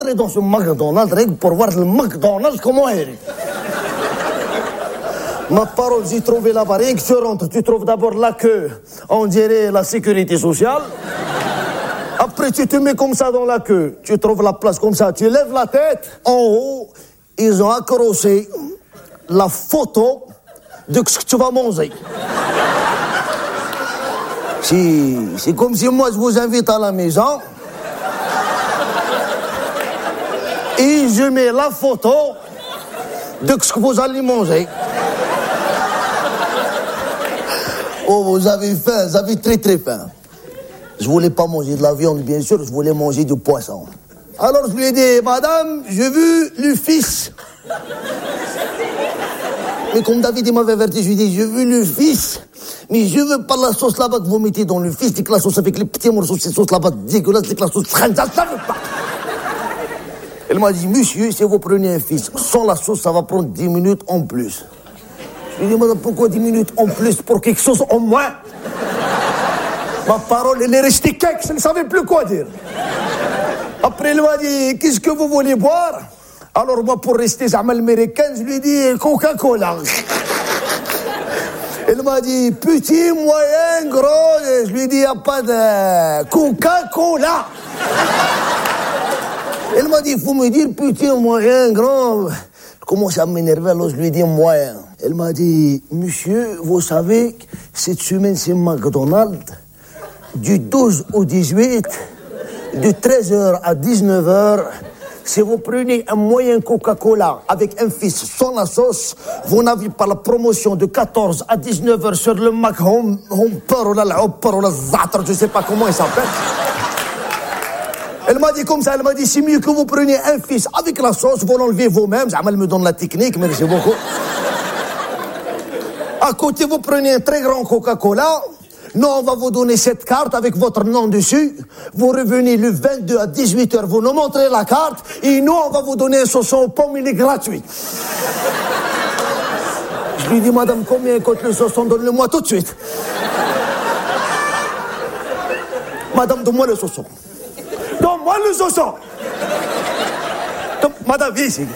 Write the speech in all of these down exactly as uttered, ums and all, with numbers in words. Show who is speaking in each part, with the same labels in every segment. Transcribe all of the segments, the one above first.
Speaker 1: dans ce McDonald's rien que pour voir le McDonald's comment il est. Ma parole, j'ai trouvé là-bas, rien que tu rentres, tu trouves d'abord la queue, on dirait la sécurité sociale. Après, tu te mets comme ça dans la queue, tu trouves la place comme ça, tu lèves la tête, en haut, ils ont accroché la photo de ce que tu vas manger. C'est, c'est comme si moi, je vous invite à la maison, et je mets la photo de ce que vous allez manger. Oh, vous avez faim, vous avez très très faim. Je voulais pas manger de la viande, bien sûr, je voulais manger du poisson. Alors je lui ai dit, madame, j'ai vu le fils. Mais comme David il m'avait averti, je lui ai dit, j'ai vu le fils, mais je veux pas la sauce là-bas que vous mettez dans le fils, c'est que la sauce avec les petits morceaux, cette sauce là-bas dégueulasse, c'est que la sauce khanza, ça veut pas. Elle m'a dit, monsieur, si vous prenez un fils sans la sauce, ça va prendre dix minutes en plus. Je lui ai dit, madame, pourquoi dix minutes en plus pour quelque chose en moins? Ma parole, elle est restée quelque, je ne savais plus quoi dire. Après, elle m'a dit, qu'est-ce que vous voulez boire? Alors moi, pour rester zama américaine, je lui ai dit, Coca-Cola. Elle m'a dit, petit, moyen, gros. Et je lui ai dit, il n'y a pas de Coca-Cola. Elle m'a dit, il faut me dire petit, moyen, grand. Je commence à m'énerver, alors je lui ai dit moyen. Elle m'a dit, monsieur, vous savez, cette semaine, c'est McDonald's. Du douze au dix-huit, de treize heures à dix-neuf heures, si vous prenez un moyen Coca-Cola avec un fils sans la sauce, vous n'avez pas la promotion de quatorze à dix-neuf heures sur le Mac Home, Homper ou la Hopper ou la Zatra, je ne sais pas comment il s'appelle. Elle m'a dit comme ça, elle m'a dit, c'est mieux que vous preniez un fils avec la sauce, vous l'enlevez vous-même. Elle me donne la technique, merci beaucoup. À côté, vous prenez un très grand Coca-Cola. Nous, on va vous donner cette carte avec votre nom dessus. Vous revenez le vingt-deux à dix-huit heures, vous nous montrez la carte. Et nous, on va vous donner un saucisson aux pommes, il est gratuit. Je lui dis, madame, combien coûte le saucisson? Donne-le-moi tout de suite. Madame, donne-moi le saucisson. Donne-moi le saucisson. Madame, viens ici.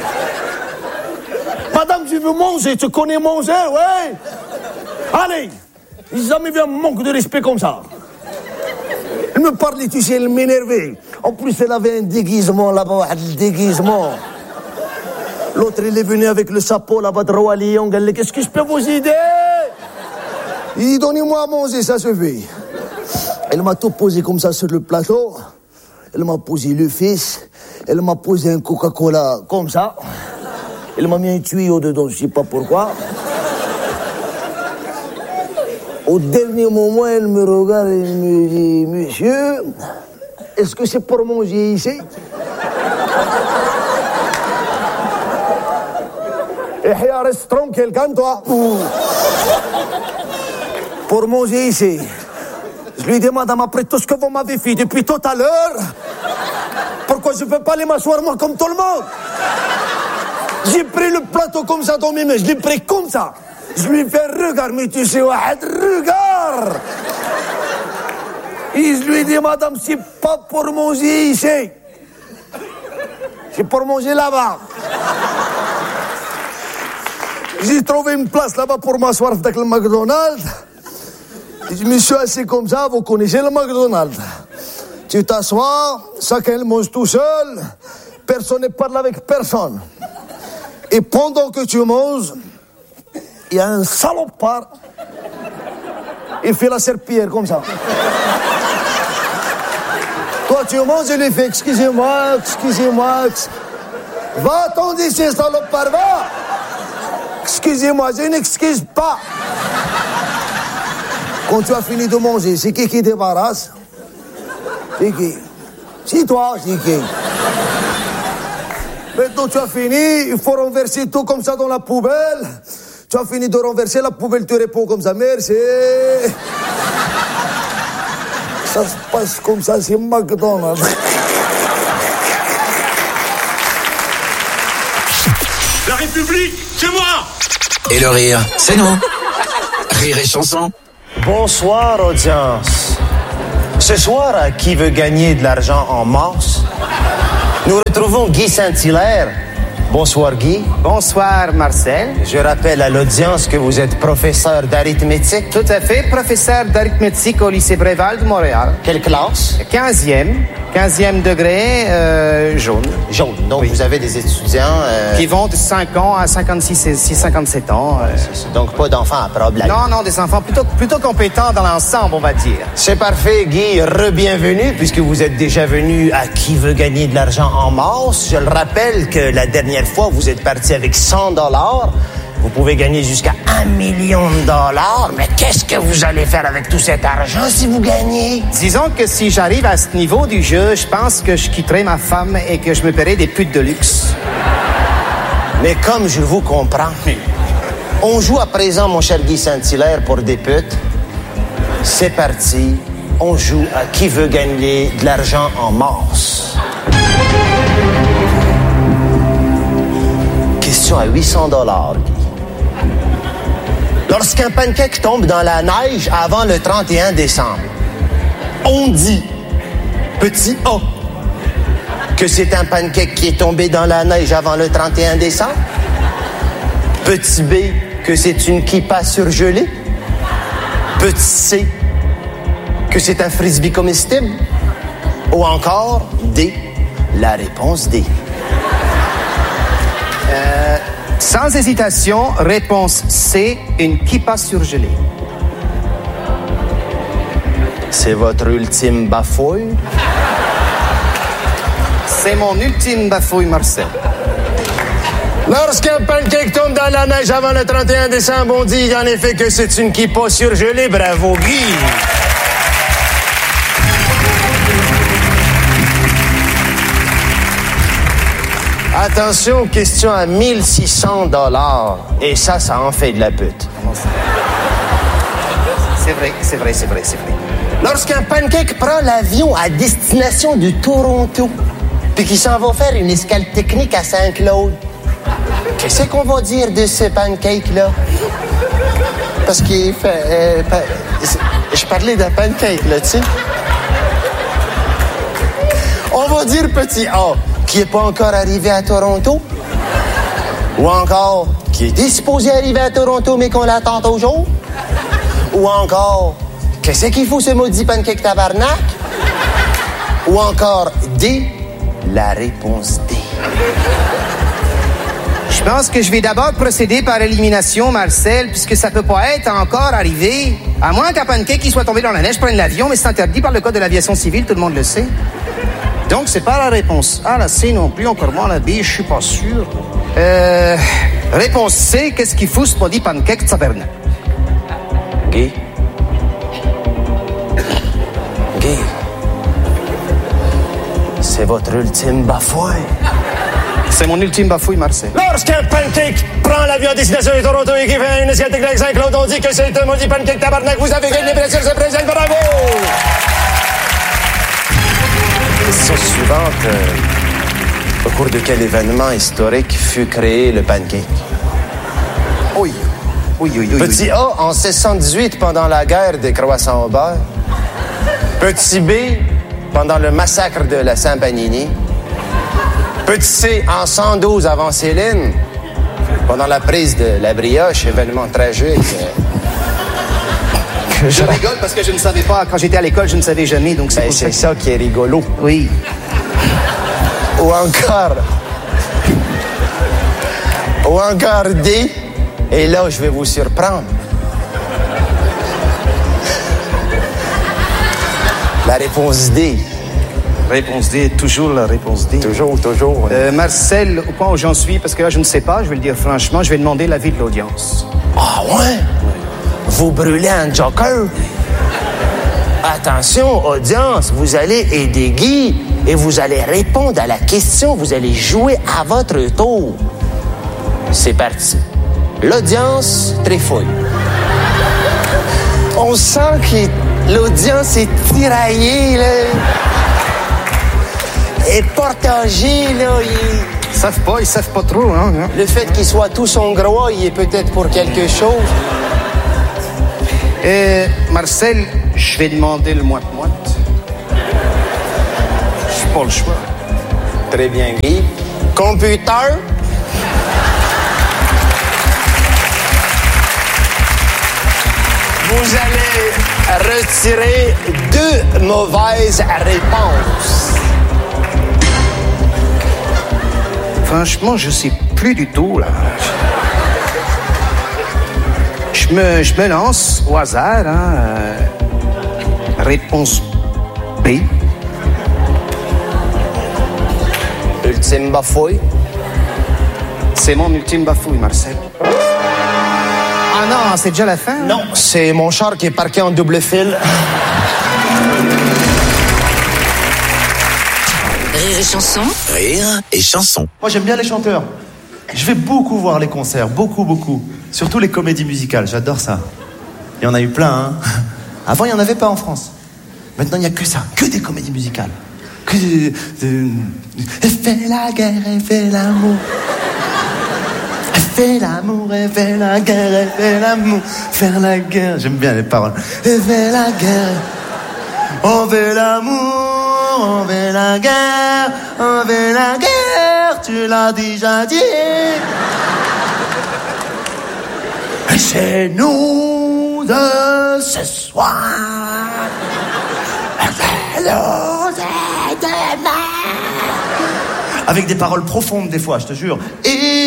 Speaker 1: Madame, je veux manger. Tu connais manger, ouais? Allez. J'ai jamais vu un manque de respect comme ça. Elle me parlait, tu sais, elle m'énervait. En plus, elle avait un déguisement là-bas, un déguisement. L'autre, il est venu avec le chapeau là-bas de Roi Lion. Elle dit, qu'est-ce que je peux vous aider? Il dit, donnez-moi à manger, ça suffit. Elle m'a tout posé comme ça sur le plateau. Elle m'a posé le fils. Elle m'a posé un Coca-Cola comme ça. Elle m'a mis un tuyau dedans, je sais pas pourquoi. Au dernier moment, elle me regarde et me dit, monsieur, est-ce que c'est pour manger ici? Et reste tranquille, calme-toi. Pour manger ici. Je lui dis, madame, après tout ce que vous m'avez fait depuis tout à l'heure, pourquoi je ne peux pas aller m'asseoir moi comme tout le monde? J'ai pris le plateau comme ça dans mes mains, je l'ai pris comme ça. Je lui fais regarde, mais tu sais, regarde. Et je lui dis, madame, c'est pas pour manger ici. C'est pour manger là-bas. J'ai trouvé une place là-bas pour m'asseoir avec le McDonald's. Je me suis assis comme ça, vous connaissez le McDonald's. Tu t'assois, chacun mange tout seul, personne ne parle avec personne. Et pendant que tu manges, il y a un salopard, il fait la serpillière comme ça. Toi, tu manges, il lui fait, excusez-moi, excusez-moi. Va-t'en d'ici, salopard, va. Excusez-moi, je n'excuse pas. Quand tu as fini de manger, c'est qui qui débarrasse? C'est qui? C'est toi, c'est qui? Maintenant, tu as fini, il faut renverser tout comme ça dans la poubelle. Tu as fini de renverser, la poubelle te répond comme ça, merci. Ça se passe comme ça, c'est McDonald's.
Speaker 2: La République, c'est moi!
Speaker 3: Et le rire, c'est nous. Rire et chanson.
Speaker 4: Bonsoir, audience. Ce soir, qui veut gagner de l'argent en masse? Nous retrouvons Guy Saint-Hilaire. Bonsoir, Guy.
Speaker 5: Bonsoir, Marcel.
Speaker 4: Je rappelle à l'audience que vous êtes professeur d'arithmétique.
Speaker 5: Tout à fait, professeur d'arithmétique au lycée Bréval de Montréal.
Speaker 4: Quelle classe?
Speaker 5: quinzième. quinzième degré, euh, jaune.
Speaker 4: Jaune. Donc,
Speaker 5: Oui.
Speaker 4: vous avez des étudiants... euh,
Speaker 5: Qui vont de cinq ans à cinquante-six, cinquante-sept ans. euh.
Speaker 4: c'est donc pas d'enfants à problème.
Speaker 5: Non, non, des enfants plutôt, plutôt compétents dans l'ensemble, on va dire.
Speaker 4: C'est parfait, Guy. Re-bienvenue, puisque vous êtes déjà venu à Qui veut gagner de l'argent en masse. Je le rappelle que la dernière fois, vous êtes parti avec cent dollars. Vous pouvez gagner jusqu'à un million de dollars. Mais qu'est-ce que vous allez faire avec tout cet argent si vous gagnez?
Speaker 5: Disons que si j'arrive à ce niveau du jeu, je pense que je quitterai ma femme et que je me paierai des putes de luxe.
Speaker 4: Mais comme je vous comprends, on joue à présent, mon cher Guy Saint-Hilaire, pour des putes. C'est parti. On joue à Qui veut gagner de l'argent en masse. Question à huit cents dollars, Guy. Lorsqu'un pancake tombe dans la neige avant le trente et un décembre, on dit, petit A, que c'est un pancake qui est tombé dans la neige avant le trente et un décembre. Petit B, que c'est une kippa surgelée. Petit C, que c'est un frisbee comestible. Ou encore D, la réponse D.
Speaker 5: Sans hésitation, réponse C, une kippa surgelée.
Speaker 4: C'est votre ultime bafouille?
Speaker 5: C'est mon ultime bafouille, Marcel.
Speaker 4: Lorsqu'un pancake tombe dans la neige avant le trente et un décembre, on dit en effet que c'est une kippa surgelée. Bravo, Guy! Attention, question à mille six cents dollars. Et ça, ça en fait de la pute.
Speaker 5: C'est vrai, c'est vrai, c'est vrai, c'est vrai.
Speaker 4: Lorsqu'un pancake prend l'avion à destination de Toronto, puis qu'il s'en va faire une escale technique à Saint-Claude, qu'est-ce qu'on va dire de ce pancake-là? Parce qu'il fait... euh, pa- je parlais d'un pancake, là, tu sais. On va dire petit A, qui n'est pas encore arrivé à Toronto. Ou encore, qui est disposé arriver à Toronto, mais qu'on l'attend toujours. Ou encore, qu'est-ce qu'il faut ce maudit pancake tabarnak? Ou encore, D, la réponse D.
Speaker 5: Je pense que je vais d'abord procéder par élimination, Marcel, puisque ça peut pas être encore arrivé. À moins qu'un pancake qui soit tombé dans la neige prenne l'avion, mais c'est interdit par le code de l'aviation civile, tout le monde le sait. Donc, c'est pas la réponse A, la C non plus, encore moins la B, je suis pas sûr. Euh, réponse C, qu'est-ce qu'il fout ce maudit pancake tabarnak?
Speaker 4: Guy. Guy. C'est votre ultime bafouille.
Speaker 5: C'est mon ultime bafouille, Marcel.
Speaker 4: Lorsqu'un pancake prend l'avion à destination de Toronto et qui fait une escale technique avec Saint-Claude, on dit que c'est un maudit pancake tabarnak. Vous avez gagné, bien sûr, ce présent. Bravo! Question suivante. Euh, au cours de quel événement historique fut créé le pancake?
Speaker 5: Oui. Oui, oui, oui.
Speaker 4: Petit A, en seize cent dix-huit, pendant la guerre des croissants au beurre. Petit B, pendant le massacre de la Saint-Panini. Petit C, en cent douze avant Céline, pendant la prise de la brioche, événement tragique.
Speaker 5: Je, je rigole parce que je ne savais pas, quand j'étais à l'école, je ne savais jamais, donc c'est
Speaker 4: Ben,
Speaker 5: pour
Speaker 4: c'est
Speaker 5: ça.
Speaker 4: ça qui est rigolo.
Speaker 5: Oui.
Speaker 4: Ou encore... Ou encore D, et là, je vais vous surprendre. La réponse D.
Speaker 5: Réponse D, toujours la réponse D.
Speaker 4: Toujours, toujours.
Speaker 5: Euh, Marcel, au point où j'en suis, parce que là, je ne sais pas, je vais le dire franchement, je vais demander l'avis de l'audience.
Speaker 4: Ah ouais? Vous brûlez un joker? Attention, audience, vous allez aider Guy et vous allez répondre à la question, vous allez jouer à votre tour. C'est parti. L'audience trifouille. On sent que l'audience est tiraillée, là. Et partagée, là. Il...
Speaker 5: Ils savent pas, ils savent pas trop, hein. hein.
Speaker 4: Le fait qu'il soit tout son gros, il est peut-être pour quelque chose.
Speaker 5: Euh, Marcel, je vais demander le moite-moite. J'ai pas le choix.
Speaker 4: très bien, Guy. Computer. Vous allez retirer deux mauvaises réponses.
Speaker 5: Franchement, je sais plus du tout, là. Je me, je me lance au hasard, hein. Euh, réponse B.
Speaker 4: Ultime bafouille.
Speaker 5: C'est mon ultime bafouille, Marcel. Ah non, c'est déjà la fin?
Speaker 4: Non, c'est mon char qui est parqué en double fil.
Speaker 3: Rire et chanson. Rire et chanson.
Speaker 6: Moi, j'aime bien les chanteurs. Je vais beaucoup voir les concerts, beaucoup, beaucoup. Surtout les comédies musicales, j'adore ça. Il y en a eu plein, hein. Avant, il n'y en avait pas en France. Maintenant, il n'y a que ça, que des comédies musicales. Que de... de... Elle fait la guerre, elle fait l'amour. Elle fait l'amour, elle fait la guerre, elle fait l'amour. Faire la guerre, j'aime bien les paroles. Elle fait la guerre, on fait l'amour, on fait la guerre, on fait la guerre, tu l'as déjà dit. Et c'est nous de ce soir. Avec des paroles profondes des fois, je te jure. Et